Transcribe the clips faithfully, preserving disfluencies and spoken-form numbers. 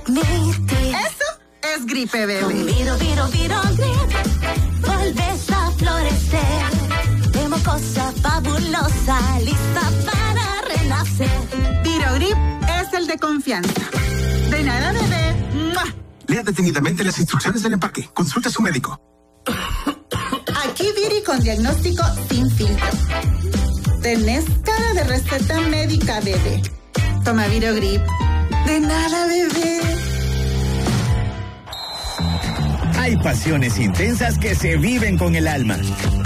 Dignity. Eso es gripe, bebé. Con Viro, Viro, Viro Grip, volves a florecer. De mocosa fabulosa, lista para renacer. Viro Grip es el de confianza. De nada, bebé. ¡Mua! Lea detenidamente las instrucciones del empaque. Consulte a su médico. Aquí Viri con diagnóstico sin filtro. Tenés cara de receta médica, bebé. Toma Viro Grip. De nada, bebé. Hay pasiones intensas que se viven con el alma.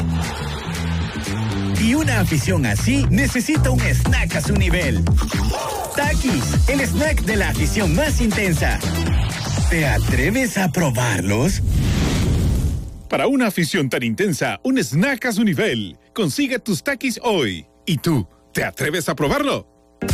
Y una afición así necesita un snack a su nivel. Takis, el snack de la afición más intensa. ¿Te atreves a probarlos? Para una afición tan intensa, un snack a su nivel. Consigue tus Takis hoy. ¿Y tú, te atreves a probarlo?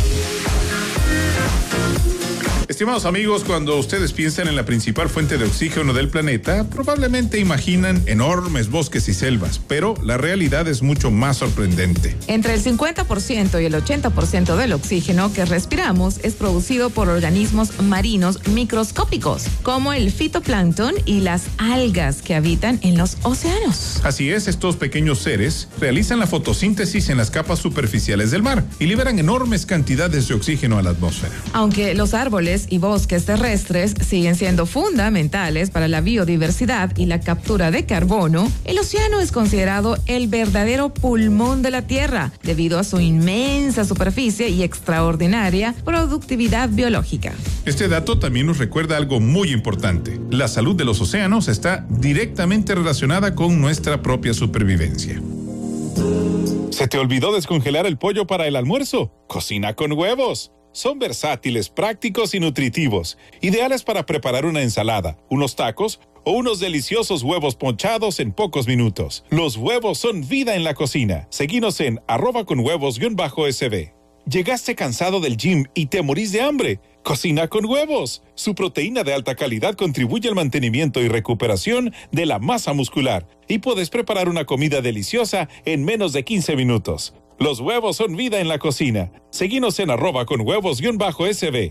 Estimados amigos, cuando ustedes piensan en la principal fuente de oxígeno del planeta, probablemente imaginan enormes bosques y selvas, pero la realidad es mucho más sorprendente. Entre el cincuenta por ciento y el ochenta por ciento del oxígeno que respiramos es producido por organismos marinos microscópicos, como el fitoplancton y las algas que habitan en los océanos. Así es, estos pequeños seres realizan la fotosíntesis en las capas superficiales del mar y liberan enormes cantidades de oxígeno a la atmósfera. Aunque los árboles y bosques terrestres siguen siendo fundamentales para la biodiversidad y la captura de carbono, el océano es considerado el verdadero pulmón de la Tierra debido a su inmensa superficie y extraordinaria productividad biológica. Este dato también nos recuerda algo muy importante. La salud de los océanos está directamente relacionada con nuestra propia supervivencia. ¿Se te olvidó descongelar el pollo para el almuerzo? Cocina con huevos. Son versátiles, prácticos y nutritivos, ideales para preparar una ensalada, unos tacos o unos deliciosos huevos ponchados en pocos minutos. Los huevos son vida en la cocina. Seguinos en arroba con huevos guión bajo sb. ¿Llegaste cansado del gym y te morís de hambre? Cocina con huevos. Su proteína de alta calidad contribuye al mantenimiento y recuperación de la masa muscular y puedes preparar una comida deliciosa en menos de quince minutos. Los huevos son vida en la cocina. Seguinos en arroba con huevos guión bajo sb.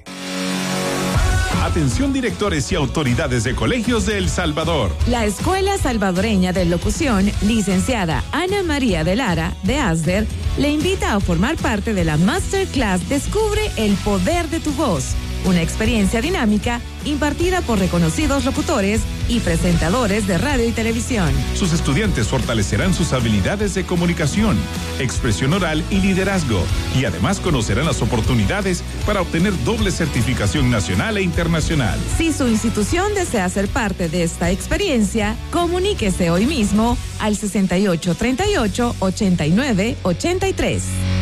Atención directores y autoridades de colegios de El Salvador. La Escuela Salvadoreña de Locución, licenciada Ana María de Lara, de ASDER, le invita a formar parte de la Masterclass Descubre el Poder de tu Voz, una experiencia dinámica impartida por reconocidos locutores y presentadores de radio y televisión. Sus estudiantes fortalecerán sus habilidades de comunicación, expresión oral y liderazgo, y además conocerán las oportunidades para obtener doble certificación nacional e internacional. Si su institución desea ser parte de esta experiencia, comuníquese hoy mismo al sesenta y ocho, treinta y ocho, ochenta y nueve, ochenta y tres.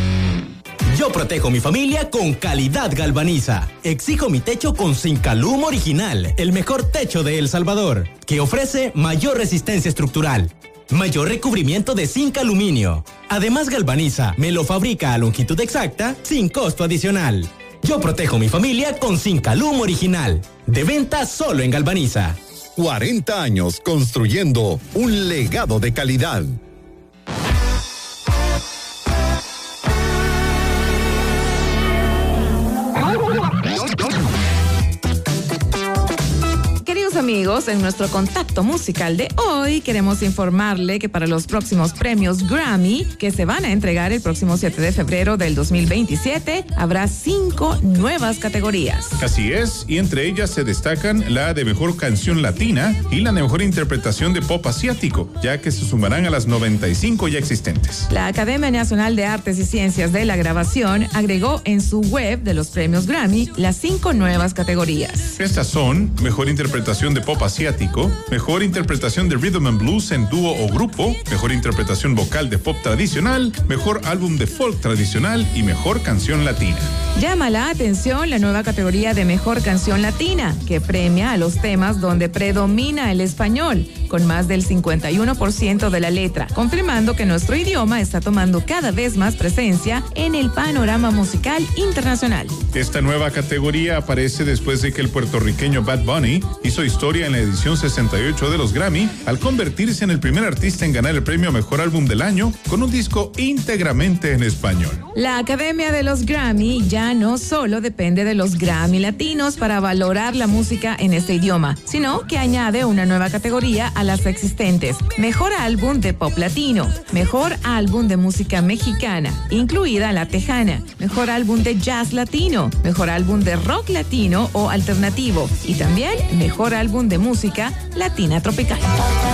Yo protejo mi familia con calidad Galvaniza. Exijo mi techo con Zincalum original, el mejor techo de El Salvador, que ofrece mayor resistencia estructural, mayor recubrimiento de zinc aluminio. Además, Galvaniza me lo fabrica a longitud exacta sin costo adicional. Yo protejo mi familia con Zincalum original. De venta solo en Galvaniza. cuarenta años construyendo un legado de calidad. Queridos amigos, en nuestro contacto musical de hoy queremos informarle que para los próximos premios Grammy, que se van a entregar el próximo siete de febrero del dos mil veintisiete, habrá cinco nuevas categorías. Así es, y entre ellas se destacan la de Mejor Canción Latina y la de Mejor Interpretación de Pop Asiático, ya que se sumarán a las noventa y cinco ya existentes. La Academia Nacional de Artes y Ciencias de la Grabación agregó en su web de los premios Grammy las cinco nuevas categorías. Estas son Mejor Interpretación de Pop Asiático, Mejor Interpretación de Rhythm and Blues en dúo o grupo, Mejor Interpretación Vocal de Pop Tradicional, Mejor Álbum de Folk Tradicional y Mejor Canción Latina. Llama la atención la nueva categoría de Mejor Canción Latina, que premia a los temas donde predomina el español, con más del cincuenta y uno por ciento de la letra, confirmando que nuestro idioma está tomando cada vez más presencia en el panorama musical internacional. Esta nueva categoría aparece después de que el puertorriqueño Bad Bunny hizo historia historia en la edición sesenta y ocho de los Grammy al convertirse en el primer artista en ganar el premio a Mejor Álbum del Año con un disco íntegramente en español. La Academia de los Grammy ya no solo depende de los Grammy latinos para valorar la música en este idioma, sino que añade una nueva categoría a las existentes: Mejor Álbum de Pop Latino, Mejor Álbum de Música Mexicana, incluida la tejana, Mejor Álbum de Jazz Latino, Mejor Álbum de Rock Latino o Alternativo y también Mejor Álbum de Música Latina Tropical.